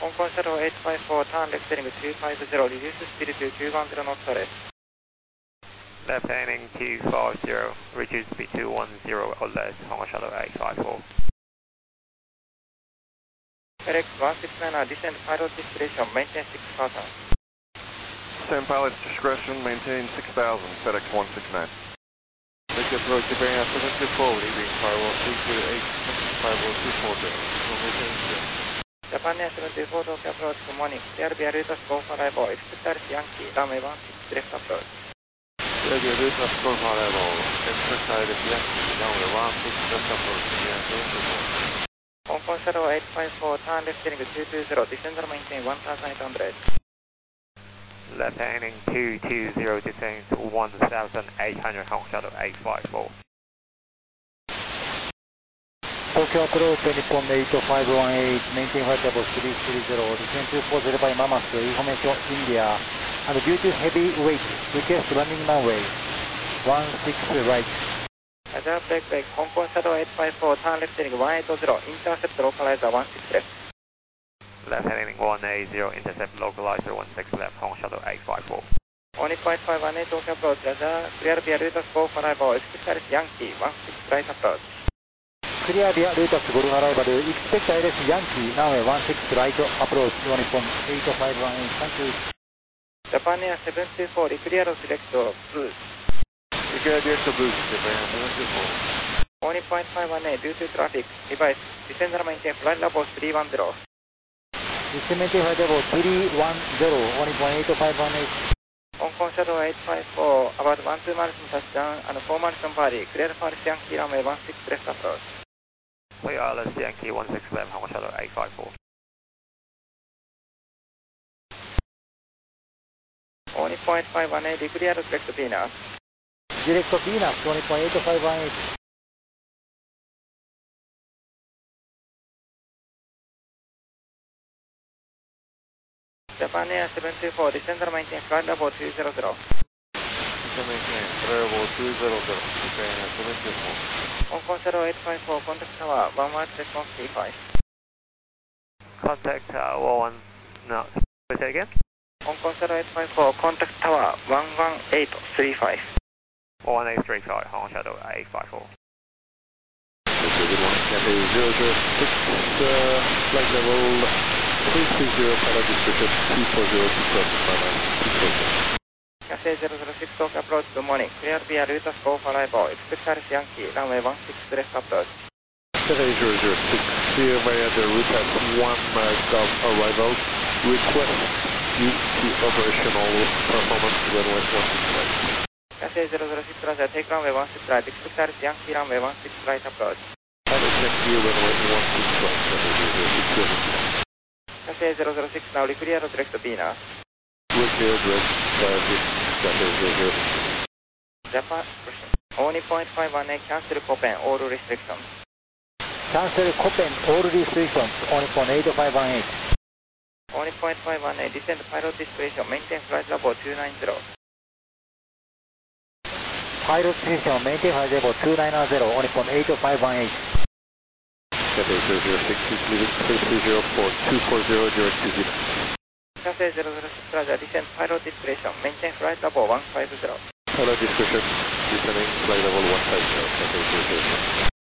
香港シャドウ854 turn left heading 250 reduce speed to 210 knots left. Left heading 250 reduce speed 210 or less, Hong Kong Shadow 854. FedEx 169 descend pilot discretion, maintain 6,000. Descend pilot's discretion, maintain 6,000, FedEx 169. Take approach to bearing 724, leaving firewall 328, 50240, maintain 0. Japan Air 74 Tokyo approach, good morning. CRB Arutas go for arrival, expect Alice Yankee, runway 16 left approach. CRB Arutas go for arrival, expect Alice Yankee, runway 16 left approach, maintain 0. Hong Kong Shadow 854, turn left heading 220, descend or maintain 1,800. Left heading 220, descend to 1,800, Hong Kong Shadow 854. Tokyo approach Nippon 8518, maintain flight level 330, descend 240 by Mammoth, information India, and due to heavy weight, request landing runway 16 right. Azure break, Hong Kong Shadow 854, turn left heading 180, intercept localizer 16 left. Left heading 180, intercept localizer 16 left, Hong Kong Shadow 854. Only 0.518 Tokyo approach, Azure, clear via Arutas go for arrival, expect Alice Yankee, 16 right approach. Clear via Arutas go for arrival, expect Alice Yankee, runway 16 right approach, Nippon 8518, thank you. Japan Air 724, clear select boost. Declare direct boost, Japan 724. Only 0.518 due to traffic, device, descend and maintain flight level 310. Descend maintain flight level 310, only 0.8518. Hong Kong Shadow 854, about 12 miles from touchdown and 4 miles from Bali, clear for Alice Yankee, runway 16 left approach. Clear Alice Yankee 16 left, Hong Kong Shadow 854. Only 0.518, declare select Venus. Direct Venus, only 0.8518. Japan Air 724, descend and maintain flight level 200. Descend maintain, flight level 200, Japan 724. Hong Kong Shadow 854, contact tower, 1 mile response 35. Contact tower 1, no, say again? Hong Kong Shadow 854, contact tower, 11835. 11835, Hong Kong Shadow 854. Good morning, Cathay 006, flight level 330, pilot discretion 240 to cross the final 240. Cathay 006 Tokyo approach, good morning. Clear via Arutas go for arrival, expect Alice Yankee, runway 16 left approach. Cathay 006, clear via the Arutas 1 Gulf arrival, request due to operational performance runway 16 right. Cathay 006 Roger, take runway 16 right, expect Alice Yankee, runway 16 right approach. Alice Yankee, runway 16 right, Cathay 006. Cathay 006 now, clear direct Venus. Clear direct Cathay 006. Japan, only 0.518, cancel Copen, all restrictions. Cancel Copen, all restrictions, only 0.8518. Only 0.518, descend pilot discretion, maintain flight level 290. Pilot discretion, maintain flight level 290, only 0.8518. Cathay 006 is leaving 330 for 240 direct to Venus. Cathay 006 Roger, descend pilot discretion, maintain flight level 150. Pilot discretion, descending flight level 150, Cathay 006.